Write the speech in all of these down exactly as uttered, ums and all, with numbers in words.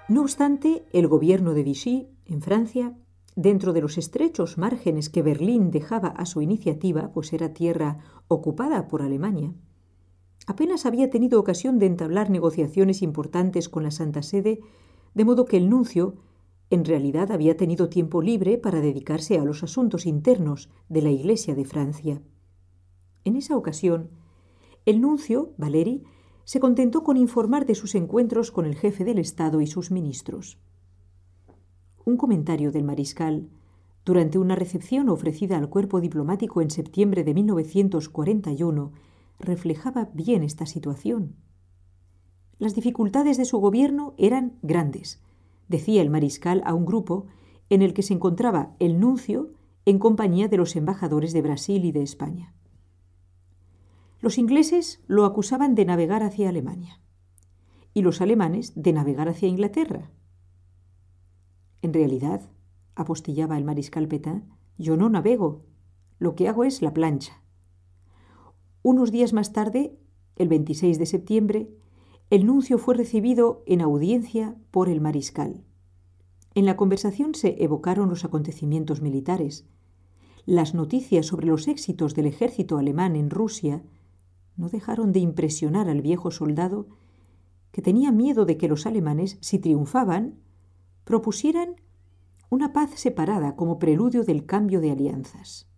No obstante, el gobierno de Vichy, en Francia, dentro de los estrechos márgenes que Berlín dejaba a su iniciativa, pues era tierra ocupada por Alemania, apenas había tenido ocasión de entablar negociaciones importantes con la Santa Sede, de modo que el nuncio en realidad había tenido tiempo libre para dedicarse a los asuntos internos de la Iglesia de Francia. En esa ocasión, el nuncio, Valéry, se contentó con informar de sus encuentros con el jefe del Estado y sus ministros. Un comentario del mariscal, durante una recepción ofrecida al cuerpo diplomático en septiembre de mil novecientos cuarenta y uno, reflejaba bien esta situación. Las dificultades de su gobierno eran grandes, decía el mariscal a un grupo en el que se encontraba el nuncio en compañía de los embajadores de Brasil y de España. Los ingleses lo acusaban de navegar hacia Alemania y los alemanes de navegar hacia Inglaterra. En realidad, apostillaba el mariscal Pétain, yo no navego, lo que hago es la plancha. Unos días más tarde, el veintiséis de septiembre, el nuncio fue recibido en audiencia por el mariscal. En la conversación se evocaron los acontecimientos militares. Las noticias sobre los éxitos del ejército alemán en Rusia no dejaron de impresionar al viejo soldado, que tenía miedo de que los alemanes, si triunfaban, propusieran una paz separada como preludio del cambio de alianzas.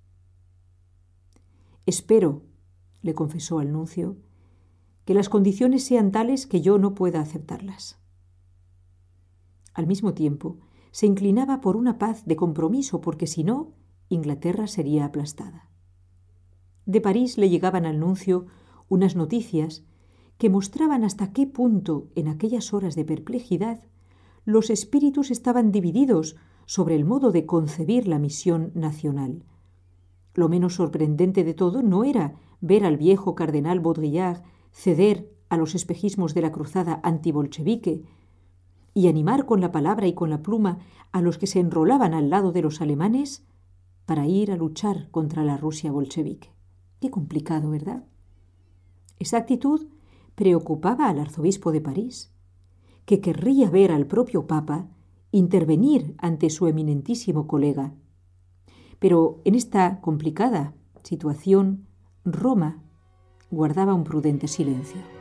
Espero, le confesó al nuncio, que las condiciones sean tales que yo no pueda aceptarlas. Al mismo tiempo, se inclinaba por una paz de compromiso, porque si no, Inglaterra sería aplastada. De París le llegaban al nuncio unas noticias que mostraban hasta qué punto, en aquellas horas de perplejidad, los espíritus estaban divididos sobre el modo de concebir la misión nacional. Lo menos sorprendente de todo no era ver al viejo cardenal Baudrillard ceder a los espejismos de la cruzada antibolchevique y animar con la palabra y con la pluma a los que se enrolaban al lado de los alemanes para ir a luchar contra la Rusia bolchevique. Qué complicado, ¿verdad? Esa actitud preocupaba al arzobispo de París, que querría ver al propio Papa intervenir ante su eminentísimo colega. Pero en esta complicada situación, Roma guardaba un prudente silencio.